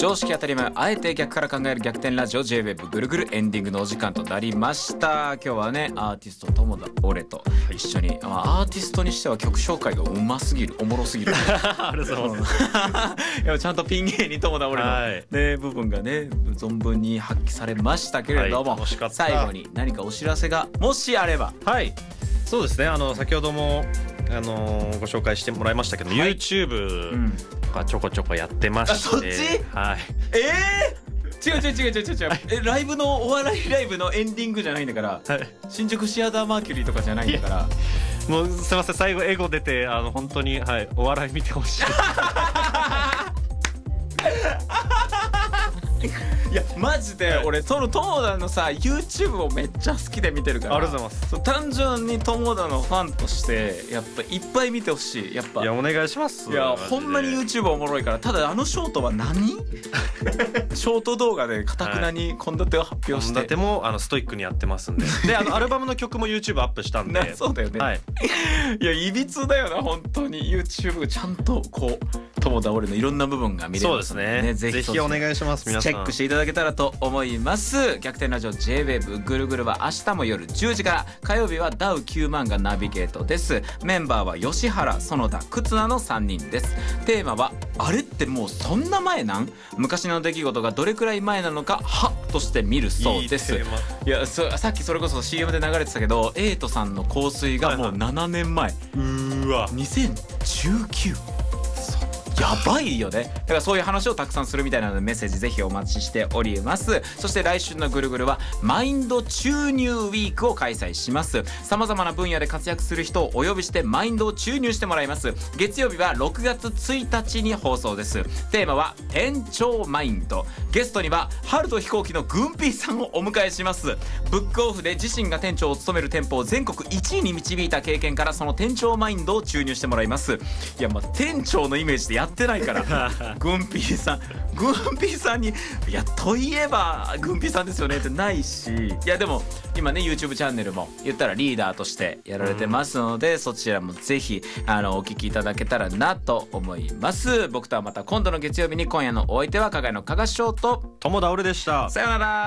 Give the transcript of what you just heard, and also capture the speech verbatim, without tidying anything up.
常識当たり前あえて逆から考える逆転ラジオ ジェイウェーブ ぐるぐるエンディングのお時間となりました。今日はねアーティスト友田俺と一緒に、まあ、アーティストにしては曲紹介がうますぎる、おもろすぎるありがとうございます。 いやちゃんとピン芸人友田俺の、 はいね、部分がね存分に発揮されましたけれども、 はい、楽しかった。 最後に何かお知らせがもしあれば。 はい、そうですね、あの先ほどもあのー、ご紹介してもらいましたけど、はい、YouTube がちょこちょこやってまして、 そっち、 はい、 えー、違う違う違う違う違うえライブのお笑いライブのエンディングじゃないんだから、はい、新宿シアターマーキュリーとかじゃないんだから、 もうすいません、最後エゴ出て、あの本当に、はい、お笑い見てほしいいやマジで俺その友田のさ YouTube をめっちゃ好きで見てるから、 ありがとうございます。 そう単純に友田のファンとしてやっぱいっぱい見てほしい。やっぱいやお願いします。 いやほんまに YouTube おもろいから。ただあのショートは何ショート動画で堅くなに献立を発表して、 献立もあのストイックにやってますんでであのアルバムの曲も YouTube アップしたんでそうだよね、 はい、 いやいびつだよな本当に。 YouTube ちゃんとこう友田俺のいろんな部分が見れますので、ね、 そうですね、 ぜひぜひお願いします。皆さんチェックしていただけたらと思います。逆転ラジオ ジェイウェーブ ぐるぐるは明日も夜じゅうじから、火曜日はダウきゅうまんがナビゲートです。メンバーは吉原、園田、忽那のさんにんです。テーマはあれってもうそんな前なん、昔の出来事がどれくらい前なのかはっとして見るそうです。いいいやそさっきそれこそ シーエム で流れてたけど、エイトさんの香水がもうななねんまえ、 はいはい、うーわにせんじゅうきゅう、やばいよね。だからそういう話をたくさんするみたいなので、メッセージぜひお待ちしております。そして来週のぐるぐるはマインド注入ウィークを開催します。さまざまな分野で活躍する人をお呼びしてマインドを注入してもらいます。月曜日はろくがつついたちに放送です。テーマは店長マインド。ゲストには春と飛行機のグンピーさんをお迎えします。ブックオフで自身が店長を務める店舗を全国いちいに導いた経験から、その店長マインドを注入してもらいます。いやまあ店長のイメージでやってないからグンピーさんグンピーさんにいやといえばグンピーさんですよねってないし、いやでも今ね YouTube チャンネルも言ったらリーダーとしてやられてますので、うん、そちらもぜひあのお聞きいただけたらなと思います。僕とはまた今度の月曜日に。今夜のお相手は加賀の加賀翔と友田俺でした。 さよなら。